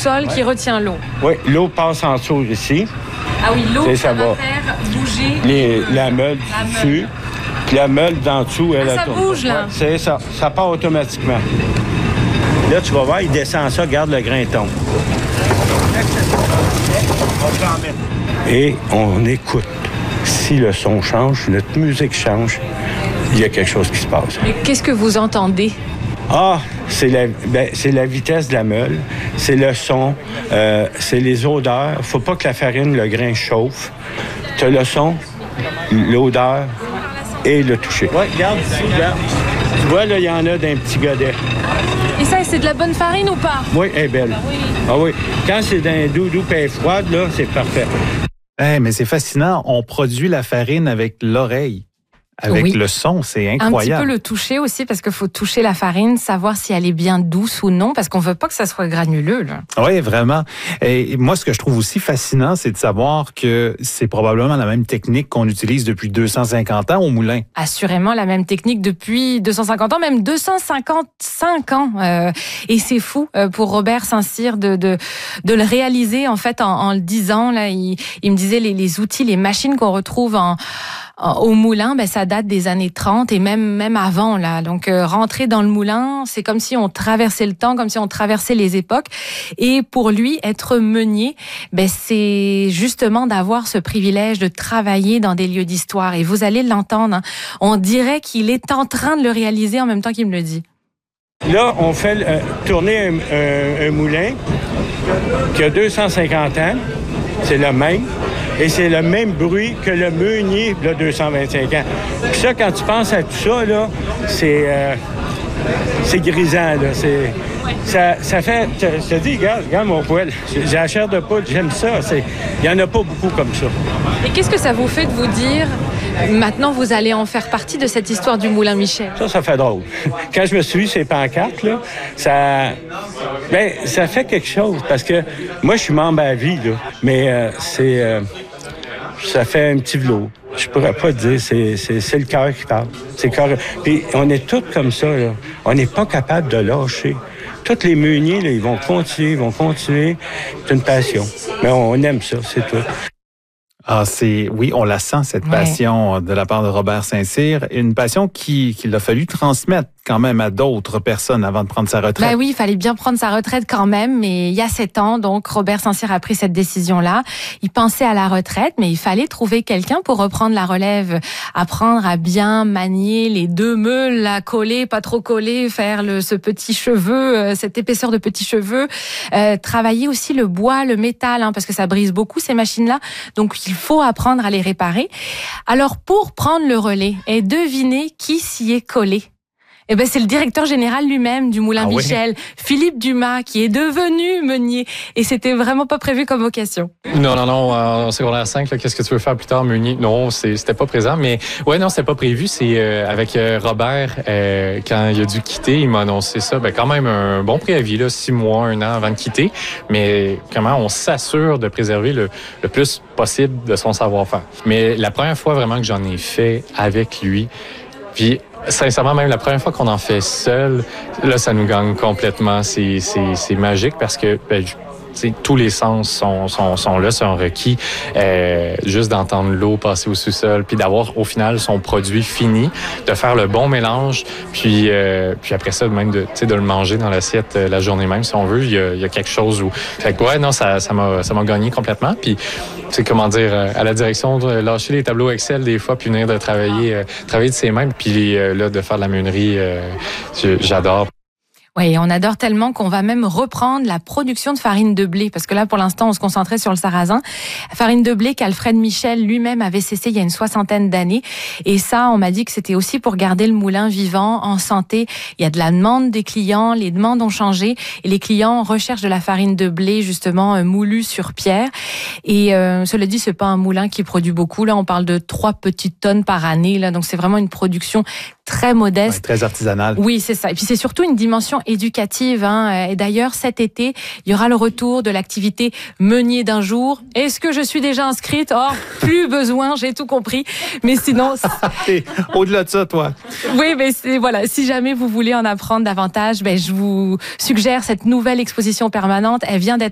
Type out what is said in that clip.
sous-sol qui retient l'eau. Oui, l'eau passe en dessous ici. Ah oui, l'eau, ça va va faire bouger la meule dessus. Puis la meule d'en dessous, elle ça tourne. bouge, là. Ouais, c'est ça. Ça part automatiquement. Là, tu vas voir, il descend ça, regarde le grain tombe. Et on écoute. Si le son change, notre musique change, il y a quelque chose qui se passe. Mais qu'est-ce que vous entendez? Ah, c'est la vitesse de la meule, c'est le son, c'est les odeurs. Faut pas que la farine, le grain chauffe. Tu as le son, l'odeur et le toucher. Oui, regarde ici, regarde. Tu vois, là, il y en a d'un petit godet. Et ça, c'est de la bonne farine ou pas? Oui, elle est belle. Ah oui. Quand c'est d'un doudou et froide, là, c'est parfait. Mais c'est fascinant. On produit la farine avec l'oreille. Avec le son, c'est incroyable. Un petit peu le toucher aussi, parce qu'il faut toucher la farine, savoir si elle est bien douce ou non, parce qu'on veut pas que ça soit granuleux, là. Oui, vraiment. Et moi, ce que je trouve aussi fascinant, c'est de savoir que c'est probablement la même technique qu'on utilise depuis 250 ans au moulin. Assurément, la même technique depuis 250 ans, même 255 ans. Et c'est fou pour Robert Saint-Cyr de le réaliser, en fait, en le disant. Là, il me disait les outils, les machines qu'on retrouve au moulin, ça date des années 30 et même avant, là. Donc, rentrer dans le moulin, c'est comme si on traversait le temps, comme si on traversait les époques. Et pour lui, être meunier, c'est justement d'avoir ce privilège de travailler dans des lieux d'histoire. Et vous allez l'entendre, hein. On dirait qu'il est en train de le réaliser en même temps qu'il me le dit. Là, on fait tourner un moulin qui a 250 ans. C'est le même. Et c'est le même bruit que le meunier de 225 ans. Puis ça, quand tu penses à tout ça, là, c'est grisant, là. Ça fait... Je te dis, regarde mon poêle. J'ai la chair de poule, j'aime ça. Il n'y en a pas beaucoup comme ça. Et qu'est-ce que ça vous fait de vous dire... Maintenant, vous allez en faire partie de cette histoire du Moulin Michel? Ça fait drôle. Quand je me suis vu ces pancartes, là, ça fait quelque chose. Parce que moi, je suis membre à vie, là. Mais ça fait un petit velours. Je pourrais pas te dire, c'est le cœur qui parle. C'est le cœur. Puis on est tous comme ça, là. On n'est pas capable de lâcher. Tous les meuniers, là, ils vont continuer. C'est une passion. Mais on aime ça, c'est tout. Ah, oui, on la sent, cette passion de la part de Robert Saint-Cyr. Une passion qu'il a fallu transmettre quand même à d'autres personnes avant de prendre sa retraite. Oui, il fallait bien prendre sa retraite quand même, mais il y a 7 ans, donc Robert Saint-Cyr a pris cette décision-là. Il pensait à la retraite, mais il fallait trouver quelqu'un pour reprendre la relève, apprendre à bien manier les deux meules, la coller, pas trop coller, faire ce petit cheveu, cette épaisseur de petits cheveux, travailler aussi le bois, le métal, parce que ça brise beaucoup ces machines-là, donc il faut apprendre à les réparer. Alors pour prendre le relais, et devinez qui s'y est collé? C'est le directeur général lui-même du Moulin Michel, Philippe Dumas, qui est devenu meunier. Et c'était vraiment pas prévu comme vocation. Non. En secondaire 5, là, qu'est-ce que tu veux faire plus tard, meunier? Non, c'était pas présent. Mais non, c'était pas prévu. C'est avec Robert, quand il a dû quitter, il m'a annoncé ça. Quand même un bon préavis, là, 6 mois, 1 an avant de quitter. Mais comment on s'assure de préserver le plus possible de son savoir-faire. Mais la première fois vraiment que j'en ai fait avec lui, puis sincèrement, même la première fois qu'on en fait seul, là, ça nous gagne complètement. C'est magique parce que tous les sens sont là, sont requis. Juste d'entendre l'eau passer au sous-sol, puis d'avoir au final son produit fini, de faire le bon mélange, puis après ça, même de le manger dans l'assiette la journée même, si on veut, il y a quelque chose où... Fait que ça m'a gagné complètement. Puis, comment dire, à la direction, de lâcher les tableaux Excel des fois, puis venir de travailler de ses mains, puis là, de faire de la meunerie, j'adore. Oui, on adore tellement qu'on va même reprendre la production de farine de blé, parce que là, pour l'instant, on se concentrait sur le sarrasin. Farine de blé qu'Alfred Michel lui-même avait cessé il y a une 60aine d'années. Et ça, on m'a dit que c'était aussi pour garder le moulin vivant, en santé. Il y a de la demande des clients, les demandes ont changé, et les clients recherchent de la farine de blé, justement, moulue sur pierre. Et cela dit, c'est pas un moulin qui produit beaucoup. Là, on parle de 3 petites tonnes par année. Là, donc c'est vraiment une production très modeste. Ouais, très artisanale. Oui, c'est ça. Et puis c'est surtout une dimension éducative. Et d'ailleurs, cet été, il y aura le retour de l'activité meunier d'un jour. Est-ce que je suis déjà inscrite? Plus besoin, j'ai tout compris. Mais sinon... Au-delà de ça, toi. Oui, mais voilà. Si jamais vous voulez en apprendre davantage, je vous suggère cette nouvelle exposition permanente. Elle vient d'être